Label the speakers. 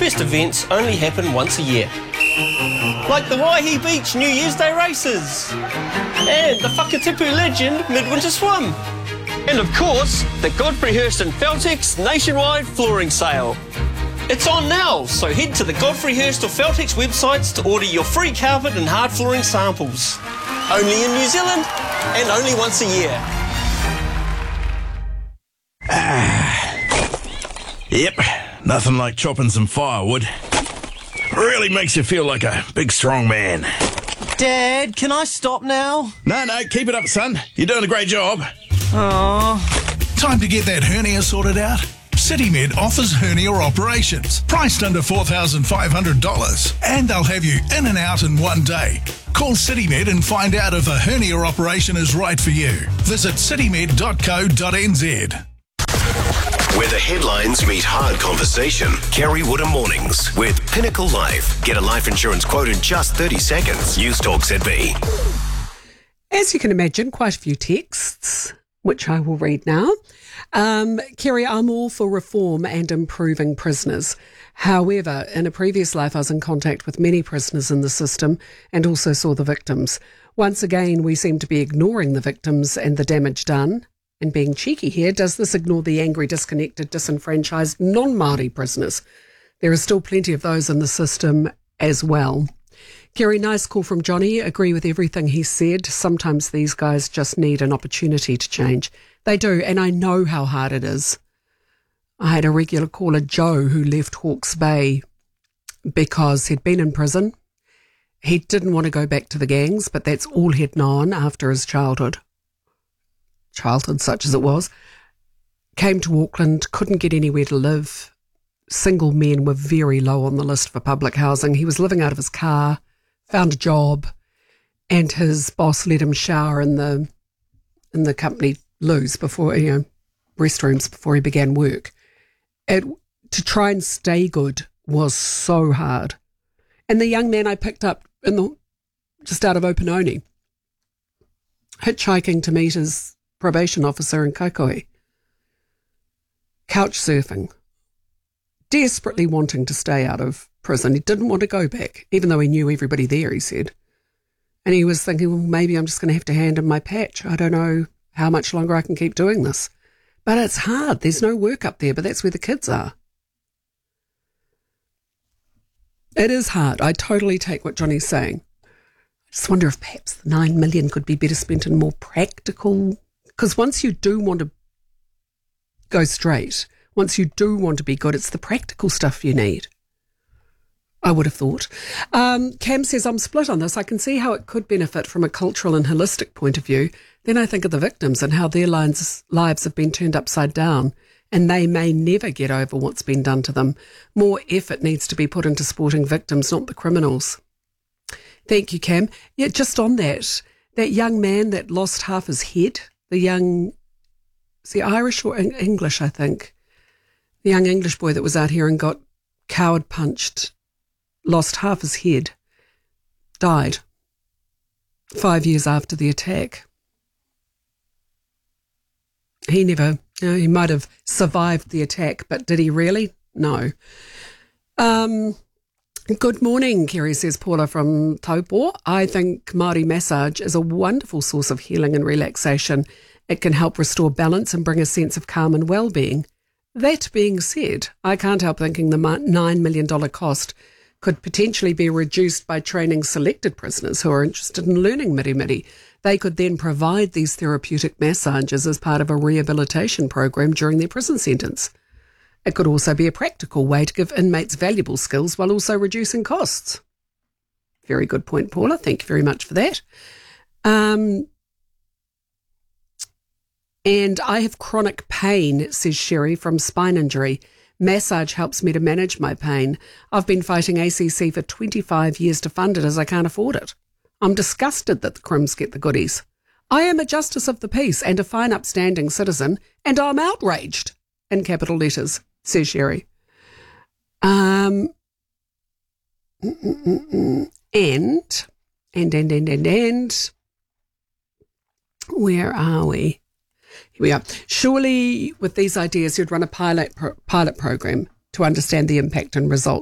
Speaker 1: best events only happen once a year. Like the Waihi Beach New Year's Day races. And the Whakatipu Legend Midwinter Swim. And of course, the Godfrey Hirst and Feltex nationwide flooring sale. It's on now, so head to the Godfrey Hirst or Feltex websites to order your free carpet and hard flooring samples. Only in New Zealand and only once a year.
Speaker 2: Yep, nothing like chopping some firewood. Really makes you feel like a big strong man.
Speaker 3: Dad, can I stop now?
Speaker 2: No, keep it up, son. You're doing a great job.
Speaker 3: Oh.
Speaker 4: Time to get that hernia sorted out? CityMed offers hernia operations, priced under $4,500, and they'll have you in and out in one day. Call CityMed and find out if a hernia operation is right for you. Visit citymed.co.nz.
Speaker 5: Where the headlines meet hard conversation. Kerry Woodham Mornings with Pinnacle Life. Get a life insurance quote in just 30 seconds. News Talk ZB.
Speaker 6: As you can imagine, quite a few texts, which I will read now. Kerry, I'm all for reform and improving prisoners. However, in a previous life, I was in contact with many prisoners in the system and also saw the victims. Once again, we seem to be ignoring the victims and the damage done. And being cheeky here, does this ignore the angry, disconnected, disenfranchised, non-Māori prisoners? There are still plenty of those in the system as well. Kerry, nice call from Johnny. Agree with everything he said. Sometimes these guys just need an opportunity to change. They do, and I know how hard it is. I had a regular caller, Joe, who left Hawke's Bay because he'd been in prison. He didn't want to go back to the gangs, but that's all he'd known after his childhood such as it was. Came to Auckland, couldn't get anywhere to live. Single men were very low on the list for public housing. He was living out of his car, found a job, and his boss let him shower in the company loos before, restrooms before he began work. To try and stay good was so hard. And the young man I picked up just out of Opanoni, hitchhiking to meet his probation officer in Kaikohe, couch surfing, desperately wanting to stay out of prison. He didn't want to go back, even though he knew everybody there, he said. And he was thinking, well, maybe I'm just going to have to hand him my patch. I don't know how much longer I can keep doing this. But it's hard. There's no work up there, but that's where the kids are. It is hard. I totally take what Johnny's saying. I just wonder if perhaps the 9 million could be better spent in more practical. Because once you do want to go straight, once you do want to be good, it's the practical stuff you need, I would have thought. Cam says, I'm split on this. I can see how it could benefit from a cultural and holistic point of view. Then I think of the victims and how their lives have been turned upside down, and they may never get over what's been done to them. More effort needs to be put into supporting victims, not the criminals. Thank you, Cam. Yeah, just on that young man that lost half his head, is he Irish or English, I think? The young English boy that was out here and got coward punched, lost half his head, died 5 years after the attack. He he might have survived the attack, but did he really? No. Good morning, Kerry, says Paula from Taupo. I think Māori massage is a wonderful source of healing and relaxation. It can help restore balance and bring a sense of calm and well-being. That being said, I can't help thinking the $9 million cost could potentially be reduced by training selected prisoners who are interested in learning mirimiri. They could then provide these therapeutic massages as part of a rehabilitation program during their prison sentence. It could also be a practical way to give inmates valuable skills while also reducing costs. Very good point, Paula. Thank you very much for that. And I have chronic pain, says Sherry, from spine injury. Massage helps me to manage my pain. I've been fighting ACC for 25 years to fund it as I can't afford it. I'm disgusted that the Crims get the goodies. I am a justice of the peace and a fine upstanding citizen, and I'm outraged, in capital letters, says Sherry. And where are we? Here we are. Surely with these ideas, you'd run a pilot program to understand the impact and results.